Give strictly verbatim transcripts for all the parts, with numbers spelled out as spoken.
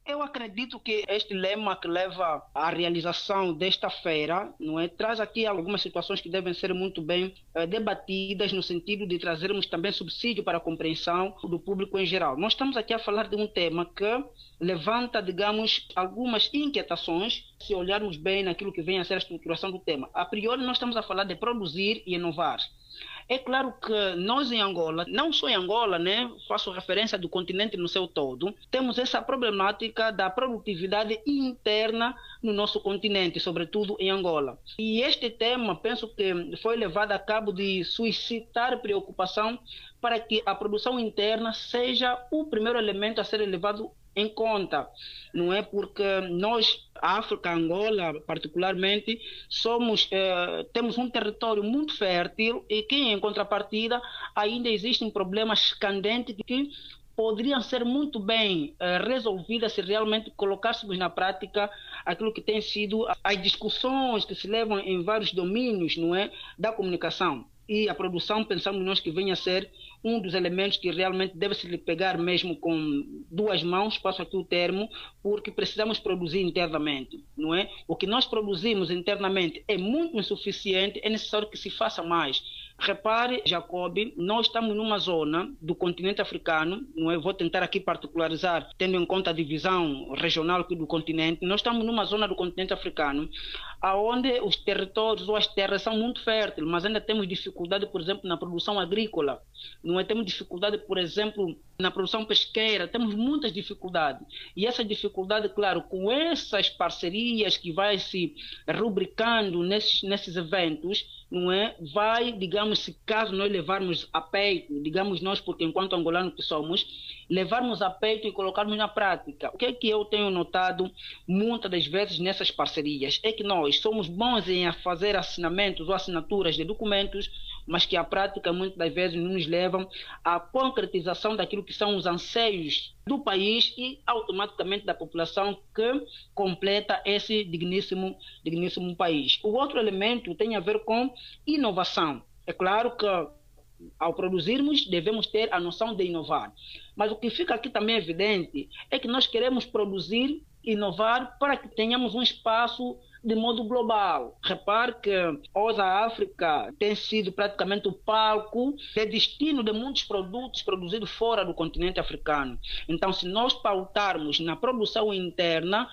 Eu acredito que este lema que leva à realização desta feira, não é, traz aqui algumas situações que devem ser muito bem eh, debatidas no sentido de trazermos também subsídio para a compreensão do público em geral. Nós estamos aqui a falar de um tema que levanta, digamos, algumas inquietações, se olharmos bem naquilo que vem a ser a estruturação do tema. A priori, nós estamos a falar de produzir e inovar. É claro que nós em Angola, não só em Angola, né, faço referência do continente no seu todo, temos essa problemática da produtividade interna no nosso continente, sobretudo em Angola. E este tema, penso que foi levado a cabo de suscitar preocupação para que a produção interna seja o primeiro elemento a ser levado em conta, não é? Porque nós, a África, Angola particularmente, somos, eh, temos um território muito fértil e que, em contrapartida, ainda existem problemas candentes que poderiam ser muito bem eh, resolvidas se realmente colocássemos na prática aquilo que tem sido as discussões que se levam em vários domínios, não é, da comunicação. E a produção, pensamos nós que venha a ser um dos elementos que realmente deve se lhe pegar mesmo com duas mãos, passo aqui o termo, porque precisamos produzir internamente, não é? O que nós produzimos internamente é muito insuficiente, é necessário que se faça mais. Repare, Jacob, nós estamos numa zona do continente africano, não é? Vou tentar aqui particularizar, tendo em conta a divisão regional aqui do continente, nós estamos numa zona do continente africano, onde os territórios ou as terras são muito férteis, mas ainda temos dificuldade, por exemplo, na produção agrícola, não é? Temos dificuldade, por exemplo, na produção pesqueira, temos muitas dificuldades. E essa dificuldade, claro, com essas parcerias que vai se rubricando nesses, nesses eventos, não é? Vai, digamos, se caso nós levarmos a peito, digamos nós, porque enquanto angolanos que somos, levarmos a peito e colocarmos na prática. O que é que eu tenho notado muitas das vezes nessas parcerias? É que nós somos bons em fazer assinamentos ou assinaturas de documentos, mas que a prática muitas das vezes não nos levam à concretização daquilo que são os anseios do país e automaticamente da população que completa esse digníssimo, digníssimo país. O outro elemento tem a ver com inovação. É claro que ao produzirmos devemos ter a noção de inovar, mas o que fica aqui também evidente é que nós queremos produzir, inovar para que tenhamos um espaço de modo global. Repare que hoje a África tem sido praticamente o palco de destino de muitos produtos produzidos fora do continente africano. Então, se nós pautarmos na produção interna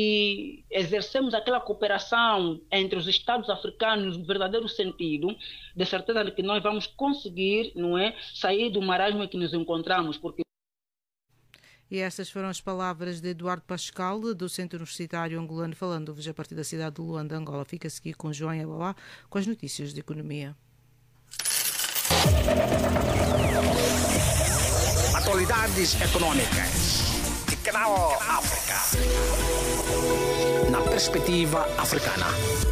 e exercemos aquela cooperação entre os Estados africanos no verdadeiro sentido, de certeza de que nós vamos conseguir, não é, sair do marasmo em que nos encontramos, porque E estas foram as palavras de Eduardo Pascal, do Centro Universitário Angolano, falando-vos a partir da cidade de Luanda, Angola. Fica-se aqui com João Yabalá, com as notícias de economia. Atualidades econômicas de Canal África. Na perspectiva africana.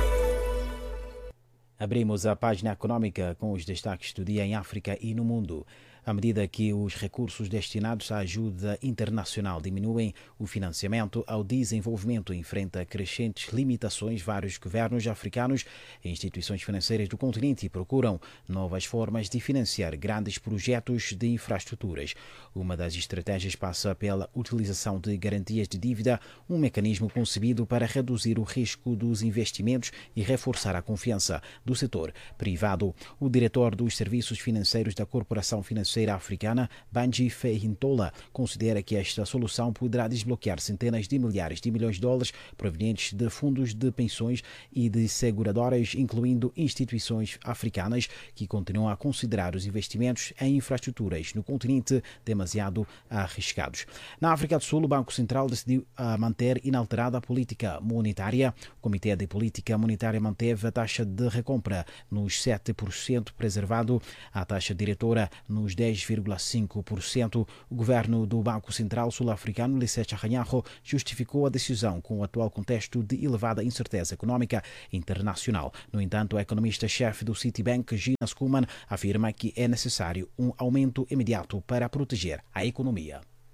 Abrimos a página econômica com os destaques do dia em África e no mundo. À medida que os recursos destinados à ajuda internacional diminuem, o financiamento ao desenvolvimento enfrenta crescentes limitações. Vários governos africanos e instituições financeiras do continente procuram novas formas de financiar grandes projetos de infraestruturas. Uma das estratégias passa pela utilização de garantias de dívida, um mecanismo concebido para reduzir o risco dos investimentos e reforçar a confiança do setor privado. O diretor dos serviços financeiros da Corporação Financeira Africana, Banji Feihintola, considera que esta solução poderá desbloquear centenas de milhares de milhões de dólares provenientes de fundos de pensões e de seguradoras, incluindo instituições africanas que continuam a considerar os investimentos em infraestruturas no continente demasiado arriscados. Na África do Sul, o Banco Central decidiu manter inalterada a política monetária. O Comitê de Política Monetária manteve a taxa de recompra nos sete por cento, preservado a taxa diretora nos dez vírgula cinco por cento. O governo do Banco Central Sul-Africano, Lesotho Kganyago, justificou a decisão com o atual contexto de elevada incerteza econômica internacional. No entanto, o economista-chefe do Citibank, Gina Skuman, afirma que é necessário um aumento imediato para proteger a economia.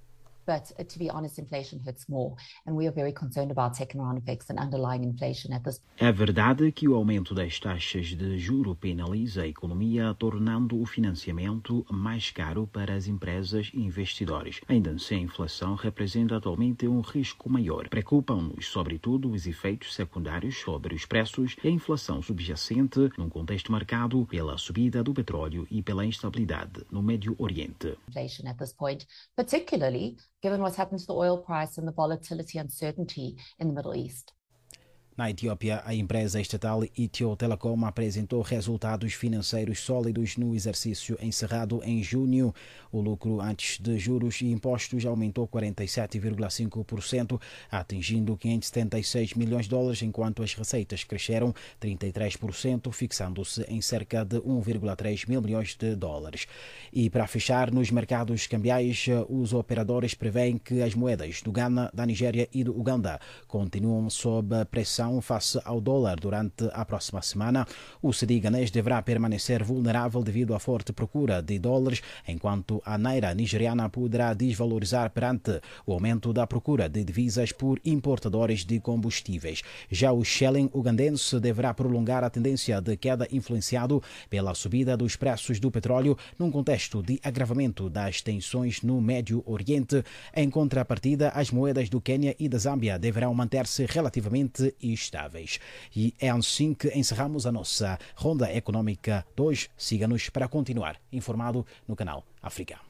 But uh, to be honest, inflation hurts more, and we are very concerned about second-round effects and underlying inflation at this. É verdade que o aumento das taxas de juro penaliza a economia, tornando o financiamento mais caro para as empresas e investidores. Ainda assim, a inflação representa atualmente um risco maior. Preocupam-nos, sobretudo, os efeitos secundários sobre os preços e a inflação subjacente num contexto marcado pela subida do petróleo e pela instabilidade no Médio Oriente. Inflation at this point, particularly given what's happened to the oil price and the volatility and uncertainty in the Middle East. Na Etiópia, a empresa estatal Ethio Telecom apresentou resultados financeiros sólidos no exercício encerrado em junho. O lucro antes de juros e impostos aumentou quarenta e sete vírgula cinco por cento, atingindo quinhentos e setenta e seis milhões de dólares, enquanto as receitas cresceram trinta e três por cento, fixando-se em cerca de um vírgula três mil milhões de dólares. E para fechar, nos mercados cambiais, os operadores prevêem que as moedas do Ghana, da Nigéria e do Uganda continuam sob pressão face ao dólar durante a próxima semana. O cedi ganês deverá permanecer vulnerável devido à forte procura de dólares, enquanto a naira nigeriana poderá desvalorizar perante o aumento da procura de divisas por importadores de combustíveis. Já o shilling ugandense deverá prolongar a tendência de queda influenciado pela subida dos preços do petróleo num contexto de agravamento das tensões no Médio Oriente. Em contrapartida, as moedas do Quênia e da Zâmbia deverão manter-se relativamente estáveis. E é assim que encerramos a nossa Ronda Econômica de hoje. Siga-nos para continuar informado no canal África.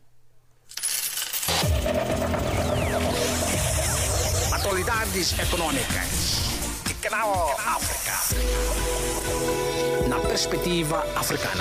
Atualidades econômicas de Canal África. Na perspectiva africana.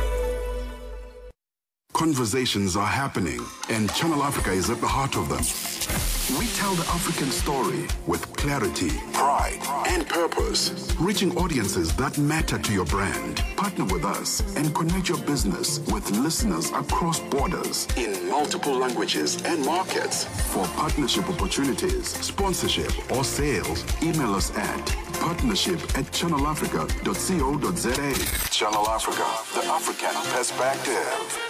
Conversations are happening, and Channel Africa is at the heart of them. We tell the African story with clarity, pride, and purpose, reaching audiences that matter to your brand. Partner with us and connect your business with listeners across borders in multiple languages and markets. For partnership opportunities, sponsorship, or sales, email us at partnership at channel africa dot co dot za. Channel Africa, the African perspective.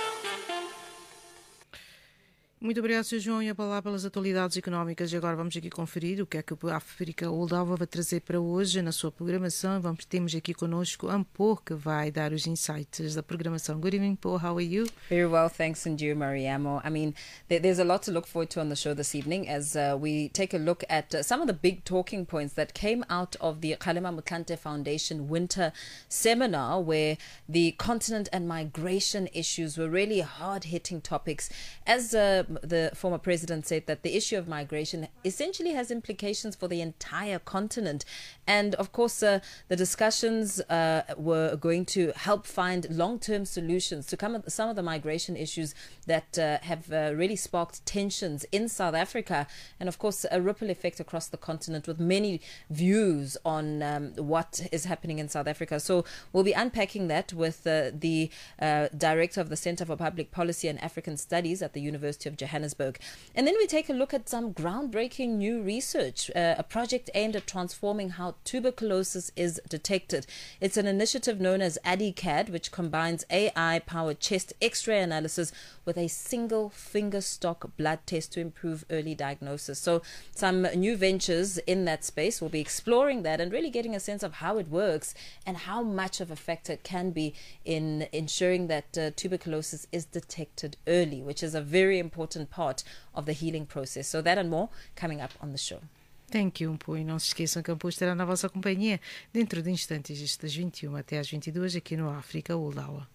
Muito obrigado, senhor João, e a palavra pelas atualidades económicas. E agora vamos aqui conferir o que é que a África Moldova vai trazer para hoje na sua programação. Vamos, temos aqui conosco Ampo, que vai dar os insights da programação. Good evening, Paul. How are you? Very well, thanks, and you, Mariamo. I mean, there, there's a lot to look forward to on the show this evening as uh, we take a look at uh, some of the big talking points that came out of the Kgalema Motlanthe Foundation Winter Seminar, where the continent and migration issues were really hard-hitting topics. As uh, the former president said, that the issue of migration essentially has implications for the entire continent. And of course, uh, the discussions uh, were going to help find long-term solutions to come at some of the migration issues that uh, have uh, really sparked tensions in South Africa, and of course a ripple effect across the continent, with many views on um, what is happening in South Africa. So we'll be unpacking that with uh, the uh, director of the Center for Public Policy and African Studies at the University of Johannesburg. And then we take a look at some groundbreaking new research, uh, a project aimed at transforming how tuberculosis is detected. It's an initiative known as ADICAD, which combines A I-powered chest X-ray analysis with a single finger stock blood test to improve early diagnosis. So some new ventures in that space. We'll be exploring that and really getting a sense of how it works and how much of a factor it can be in ensuring that uh, tuberculosis is detected early, which is a very important part of the healing process. So that and more coming up on the show. Thank you, Ampo. E não se esqueçam que Ampo estará na vossa companhia dentro de instantes, isto das vinte e uma até às vinte e duas, aqui no África Moldova.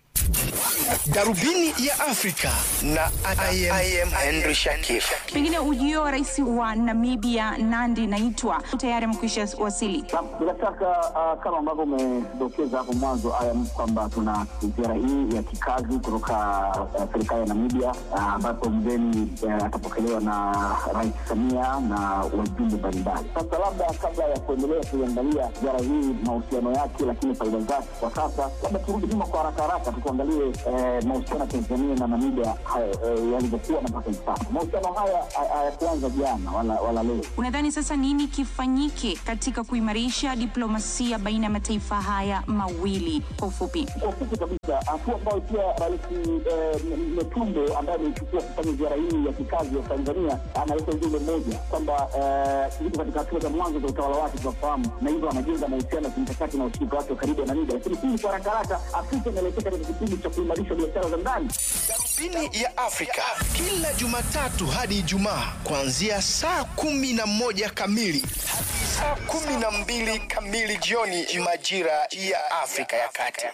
Darubini ya Afrika na I am Henry Shakif. Pengine ujio wa rais wa Namibia Nandi Naitwa tayari mkwisha wasili. Bila shaka uh, kama ambavyo umedokeza hapo mwanzo ayam kwamba tuna ziara hii ya kikazi kutoka uh, serikali ya Namibia ambapo uh, mgeni uh, atapokelewa na Rais Samia na wajumbe mbalimbali. Sasa labda kabla ya kuendelea kuangalia ziara hii mahusiano yake lakini faida zake kwa sasa, labda turudi nyuma kwa haraka haraka tuangalie eh, mahusiano ya Tanzania na Namibia eh, yalivyokuwa na mpaka sasa. Mahusiano haya hayakuanza jana wala, wala leo. Unadhani sasa nini kifanyike katika kuimarisha diplomasia baina ya mataifa haya mawili? Kwa ufupi, kwa ufupi kabisa, hatua ambayo pia Rais Metumbo ambaye amechukua kufanya ziara hii ya kikazi ya Tanzania analeta ujumbe mmoja kwamba yuko katika hatua za mwanzo za utawala wake, tunafahamu, na hivyo anajenga mahusiano ya kimkakati na ushirika wake karibu na Namibia. Lakini hii kwa haraka haraka, Afrika inaelekea katika kipindi cha kuimarisha biashara za ndani. Darubini ya Afrika kila Jumatatu hadi Ijumaa kuanzia saa kumi na moja kamili hadi saa kumi na mbili kamili jioni majira ya Afrika ya Kati.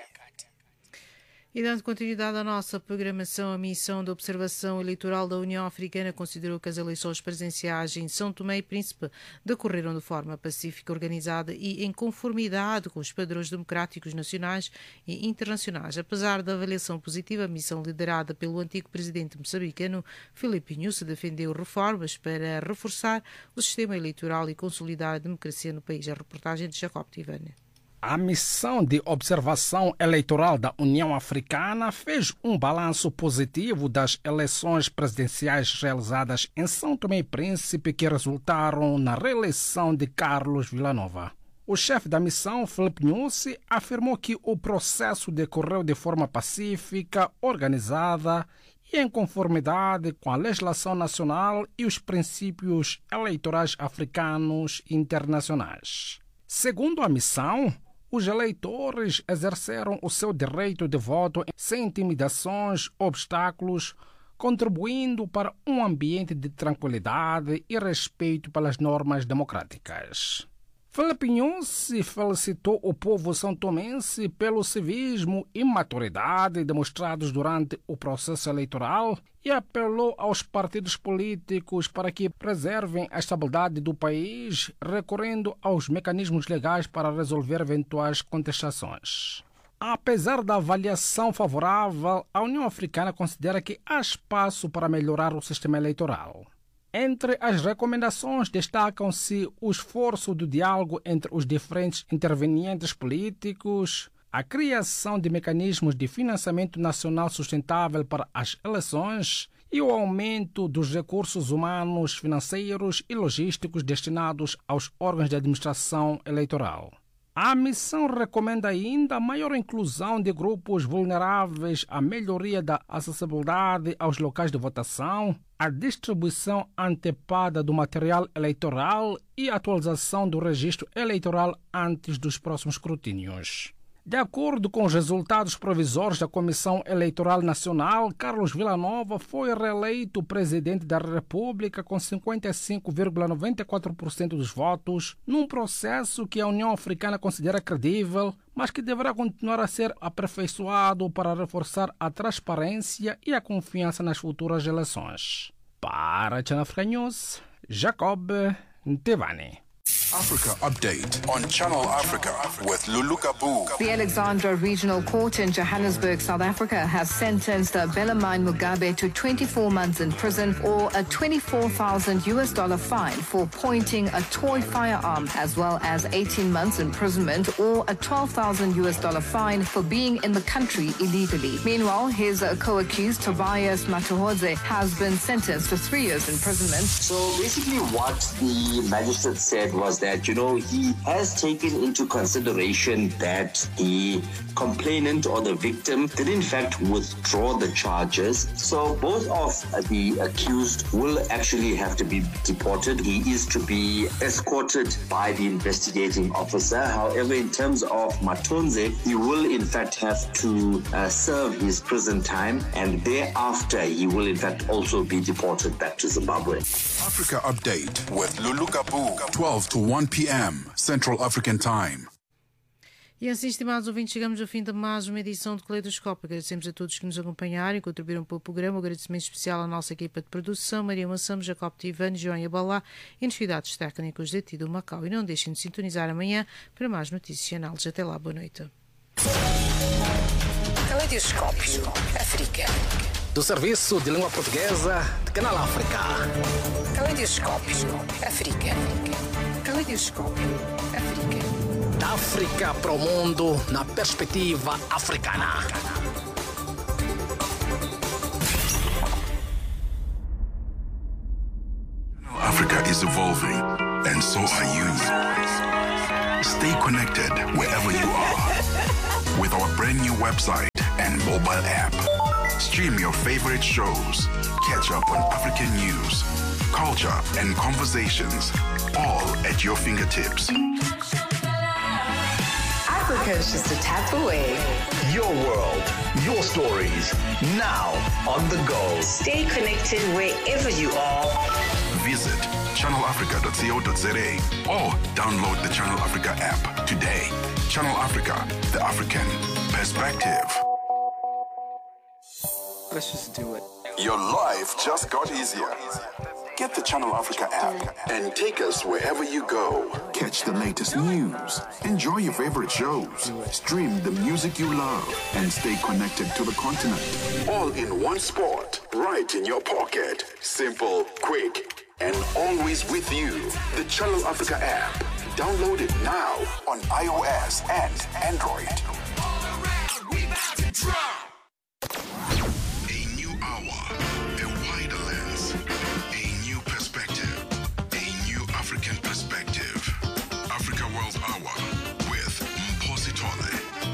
E dando continuidade à nossa programação, a Missão de Observação Eleitoral da União Africana considerou que as eleições presidenciais em São Tomé e Príncipe decorreram de forma pacífica, organizada e em conformidade com os padrões democráticos nacionais e internacionais. Apesar da avaliação positiva, a missão liderada pelo antigo presidente moçambicano Filipe Nyusi defendeu reformas para reforçar o sistema eleitoral e consolidar a democracia no país. A reportagem de Jacob Tivane. A missão de observação eleitoral da União Africana fez um balanço positivo das eleições presidenciais realizadas em São Tomé e Príncipe que resultaram na reeleição de Carlos Villanova. O chefe da missão, Filipe Nyusi, afirmou que o processo decorreu de forma pacífica, organizada e em conformidade com a legislação nacional e os princípios eleitorais africanos e internacionais. Segundo a missão, os eleitores exerceram o seu direito de voto sem intimidações, obstáculos, contribuindo para um ambiente de tranquilidade e respeito pelas normas democráticas. Filipe Nyusi felicitou o povo santomense pelo civismo e maturidade demonstrados durante o processo eleitoral e apelou aos partidos políticos para que preservem a estabilidade do país, recorrendo aos mecanismos legais para resolver eventuais contestações. Apesar da avaliação favorável, a União Africana considera que há espaço para melhorar o sistema eleitoral. Entre as recomendações destacam-se o esforço do diálogo entre os diferentes intervenientes políticos, a criação de mecanismos de financiamento nacional sustentável para as eleições e o aumento dos recursos humanos, financeiros e logísticos destinados aos órgãos de administração eleitoral. A missão recomenda ainda a maior inclusão de grupos vulneráveis, a melhoria da acessibilidade aos locais de votação, a distribuição antecipada do material eleitoral e a atualização do registro eleitoral antes dos próximos escrutínios. De acordo com os resultados provisórios da Comissão Eleitoral Nacional, Carlos Villanova foi reeleito presidente da República com cinquenta e cinco vírgula noventa e quatro por cento dos votos, num processo que a União Africana considera credível, mas que deverá continuar a ser aperfeiçoado para reforçar a transparência e a confiança nas futuras eleições. Para Channel Africa News, Jacob Tivane. Africa Update on Channel Africa with Lulu Kabu. The Alexandra Regional Court in Johannesburg, South Africa, has sentenced Bellarmine Mugabe to twenty-four months in prison or a twenty-four thousand US dollar fine for pointing a toy firearm, as well as eighteen months imprisonment or a twelve thousand US dollar fine for being in the country illegally. Meanwhile, his co-accused Tobias Matuhodze has been sentenced to three years imprisonment. So basically what the magistrate said was that, you know, he has taken into consideration that the complainant or the victim did in fact withdraw the charges. So both of the accused will actually have to be deported. He is to be escorted by the investigating officer. However, in terms of Matonze, he will in fact have to uh, serve his prison time, and thereafter he will in fact also be deported back to Zimbabwe. Africa Update with Lulu Kabu, twelve to one p.m. Central African Time. E assim, estimados ouvintes, chegamos ao fim de mais uma edição de Caleidoscópio. Agradecemos a todos que nos acompanharam e contribuíram para o programa. Um agradecimento especial à nossa equipa de produção, Maria Massamo, Jacob Tivane, João Yabalá e nos cuidados técnicos de Tido Macau. E não deixem de sintonizar amanhã para mais notícias e análises. Até lá, boa noite. Caleidoscópio África. Do Serviço de Língua Portuguesa de Canal África. Caleidoscópio África. Caleidoscópio África. Da África para o mundo na perspectiva africana. is evolving, and so are you. Stay connected wherever you are with our brand new website and mobile app. Stream your favorite shows, catch up on African news, culture, and conversations, all at your fingertips. Africa is just a tap away. Your world, your stories, now on the go. Stay connected wherever you are. Visit channel africa dot co dot za or download the Channel Africa app today. Channel Africa, the African perspective. Let's just do it. Your life just got easier. Get the Channel Africa app and take us wherever you go. Catch the latest news, enjoy your favorite shows, stream the music you love, and stay connected to the continent. All in one spot, right in your pocket. Simple, quick, and always with you. The Channel Africa app. Download it now on iOS and Android.